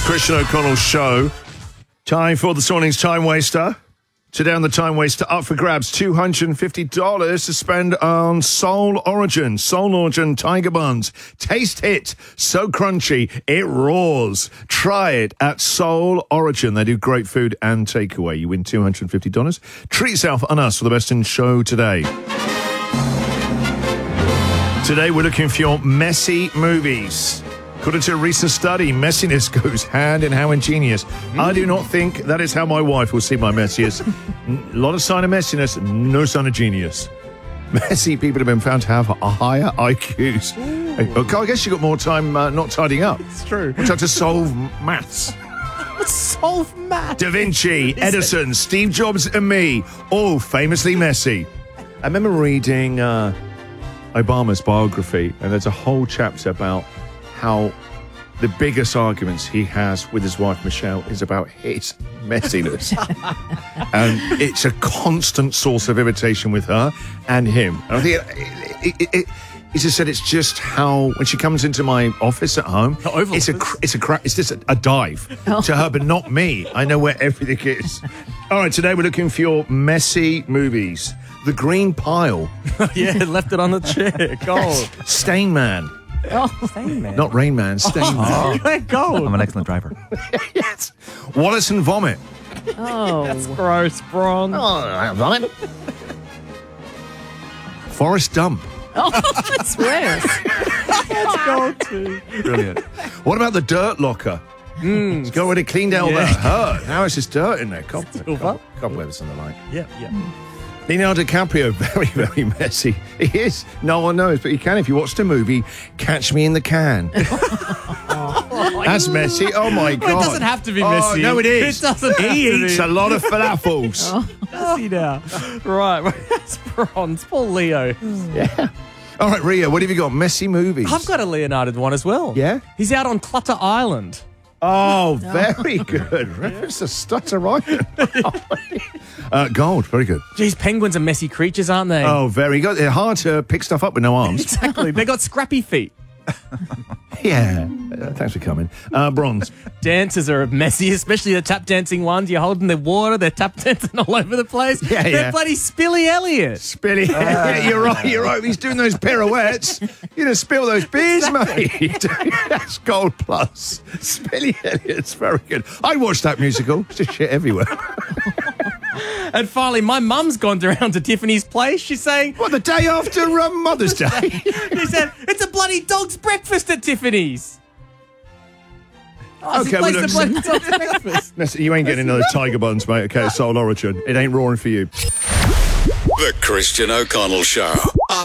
Christian O'Connell Show. Time for this morning's Time Waster. Today on the Time Waster, up for grabs, $250 to spend on Soul Origin. Soul Origin Tiger Buns. Taste it. So crunchy, it roars. Try it at Soul Origin. They do great food and takeaway. You win $250. Treat yourself and us for the best in show today. Today we're looking for your messy movies. According to a recent study, messiness goes hand in hand with genius. I do not think that is how my wife will see my messiness. A lot of sign of messiness, no sign of genius. Messy people have been found to have higher IQs. Okay, I guess you got more time not tidying up. It's true. More time to solve maths. Solve math. Da Vinci, Edison, Steve Jobs and me, all famously messy. I remember reading Obama's biography, and there's a whole chapter about how the biggest arguments he has with his wife, Michelle, is about his messiness. And it's a constant source of irritation with her and him. And I think he just said it's just how, when she comes into my office at home, it's just a dive to her, but not me. I know where everything is. All right, today we're looking for your messy movies. The Green Pile. Yeah, left it on the chair. Gold. Stain Man. Oh, Stain Man. Not Rain Man, Stain Man. Oh, gold. I'm an excellent driver. Yes. Wallace and Vomit. Oh, That's gross, Bron. Vomit. Forest Dump. that's worse. That's gold too. Brilliant. What about the Dirt Locker? It's got already cleaned out all that hurt. Now it's just dirt in there. Cobwebs and the like. Yeah. Leonardo DiCaprio, very, very messy. He is. No one knows, but you can if you watched a movie, Catch Me in the Can. That's messy. Oh, my God. Well, it doesn't have to be messy. No, it is. It doesn't have He to eats be. a lot of falafels. Messy now. Right. That's bronze. Poor Leo. Yeah. All right, Ria, what have you got? Messy movies. I've got a Leonardo one as well. Yeah? He's out on Clutter Island. Oh, very good. Reference to Stutter Ryan. Gold, very good. Geez, penguins are messy creatures, aren't they? Oh, very good. They're hard to pick stuff up with no arms. Exactly. They got scrappy feet. Yeah. Thanks for coming. Bronze. Dancers are messy, especially the tap dancing ones. You're holding their water, they're tap dancing all over the place. Yeah, they're bloody Spilly Elliott. Spilly. Yeah, you're right. He's doing those pirouettes. You're going to spill those beers, mate. That's gold plus. Spilly Elliott's very good. I watched that musical. It's just shit everywhere. And finally, my mum's gone around to Tiffany's place. She's saying, What, the day after Mother's Day? she said, it's a bloody dog's breakfast at Tiffany's. Okay, well, it's a bloody dog's breakfast. Listen, you ain't getting another Tiger Buns, mate. Okay, Soul Origin. It ain't roaring for you. The Christian O'Connell Show.